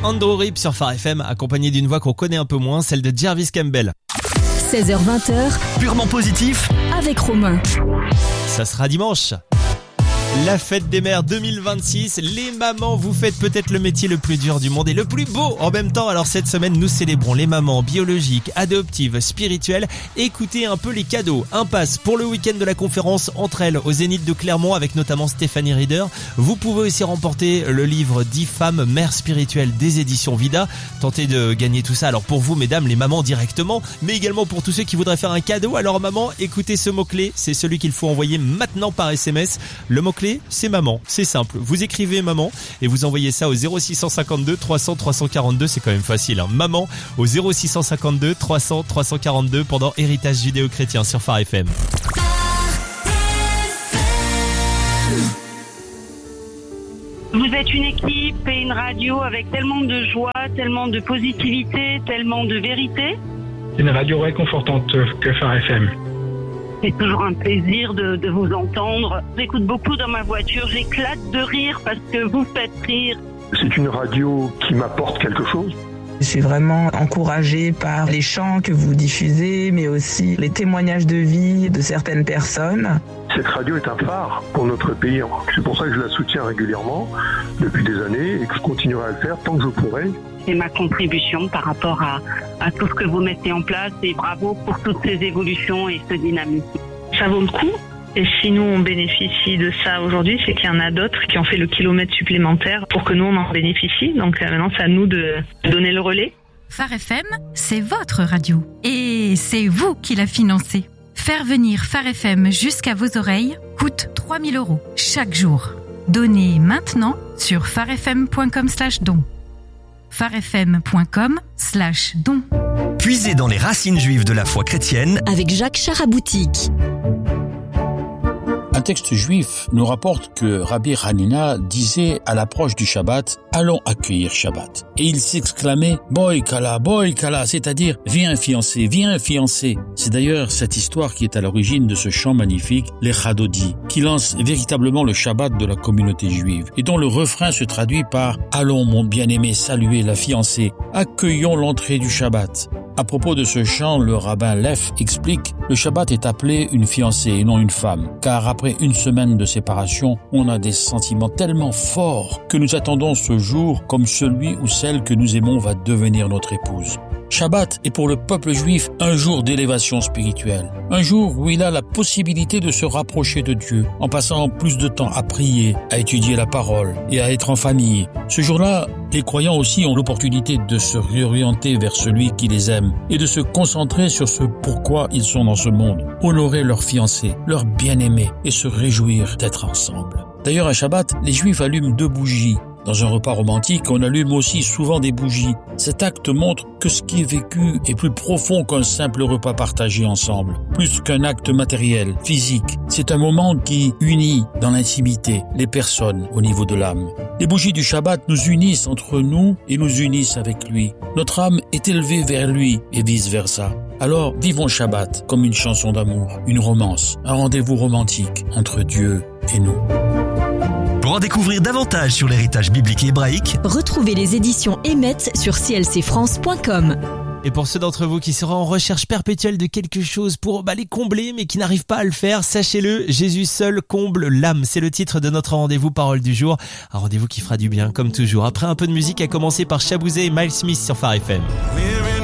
Andrew Rip sur Phare FM, accompagné d'une voix qu'on connaît un peu moins, celle de Jarvis Campbell. 16h-20h, Purement positif avec Romain. Ça sera dimanche. La fête des mères 2026, les mamans, vous faites peut-être le métier le plus dur du monde et le plus beau en même temps. Alors cette semaine, nous célébrons les mamans biologiques, adoptives, spirituelles. Écoutez un peu les cadeaux. Un pass pour le week-end de la conférence Entre elles au Zénith de Clermont avec notamment Stéphanie Rieder. Vous pouvez aussi remporter le livre 10 femmes mères spirituelles des éditions Vida. Tentez de gagner tout ça. Alors pour vous, mesdames, les mamans directement, mais également pour tous ceux qui voudraient faire un cadeau. Alors maman, écoutez ce mot-clé, c'est celui qu'il faut envoyer maintenant par SMS. Le mot-clé, c'est maman, c'est simple. Vous écrivez maman et vous envoyez ça au 0652 300 342, c'est quand même facile, hein. Maman au 0652 300 342 pendant Héritage judéo-chrétien sur Phare FM. Vous êtes une équipe et une radio avec tellement de joie, tellement de positivité, tellement de vérité. Une radio réconfortante que Phare FM. C'est toujours un plaisir de vous entendre. J'écoute beaucoup dans ma voiture, j'éclate de rire parce que vous faites rire. C'est une radio qui m'apporte quelque chose. Je suis vraiment encouragée par les chants que vous diffusez, mais aussi les témoignages de vie de certaines personnes. Cette radio est un phare pour notre pays. C'est pour ça que je la soutiens régulièrement depuis des années et que je continuerai à le faire tant que je pourrai. C'est ma contribution par rapport à tout ce que vous mettez en place et bravo pour toutes ces évolutions et ce dynamisme. Ça vaut le coup. Et si nous on bénéficie de ça aujourd'hui, c'est qu'il y en a d'autres qui ont fait le kilomètre supplémentaire pour que nous on en bénéficie. Donc maintenant c'est à nous de donner le relais. Phare FM, c'est votre radio. Et c'est vous qui la financez. Faire venir Phare FM jusqu'à vos oreilles coûte 3 000 € chaque jour. Donnez maintenant sur pharefm.com/don. pharefm.com/don. Puisez dans les racines juives de la foi chrétienne Avec Jacques Charaboutique. Un texte juif nous rapporte que Rabbi Hanina disait à l'approche du Shabbat « Allons accueillir Shabbat ». Et il s'exclamait « Boy kala, c'est-à-dire « Viens fiancé, viens fiancé ». C'est d'ailleurs cette histoire qui est à l'origine de ce chant magnifique, les Chadodi, qui lance véritablement le Shabbat de la communauté juive et dont le refrain se traduit par « Allons mon bien-aimé saluer la fiancée, accueillons l'entrée du Shabbat ». À propos de ce chant, le rabbin Leff explique « Le Shabbat est appelé une fiancée et non une femme, car après une semaine de séparation, on a des sentiments tellement forts que nous attendons ce jour comme celui ou celle que nous aimons va devenir notre épouse. » Shabbat est pour le peuple juif un jour d'élévation spirituelle, un jour où il a la possibilité de se rapprocher de Dieu en passant plus de temps à prier, à étudier la parole et à être en famille. Ce jour-là, les croyants aussi ont l'opportunité de se réorienter vers celui qui les aime et de se concentrer sur ce pourquoi ils sont dans ce monde, honorer leurs fiancés, leurs bien-aimés et se réjouir d'être ensemble. D'ailleurs, à Shabbat, les Juifs allument 2 bougies. Dans un repas romantique, on allume aussi souvent des bougies. Cet acte montre que ce qui est vécu est plus profond qu'un simple repas partagé ensemble. Plus qu'un acte matériel, physique. C'est un moment qui unit dans l'intimité les personnes au niveau de l'âme. Les bougies du Shabbat nous unissent entre nous et nous unissent avec lui. Notre âme est élevée vers lui et vice-versa. Alors, vivons Shabbat comme une chanson d'amour, une romance, un rendez-vous romantique entre Dieu et nous. Pour en découvrir davantage sur l'héritage biblique et hébraïque, Retrouvez les éditions Emmet sur clcfrance.com. Et pour ceux d'entre vous qui seraient en recherche perpétuelle de quelque chose pour les combler mais qui n'arrivent pas à le faire, sachez-le, Jésus seul comble l'âme. C'est le titre de notre rendez-vous parole du jour. Un rendez-vous qui fera du bien comme toujours. Après un peu de musique, à commencer par Chabouzé et Miles Smith sur Phare FM.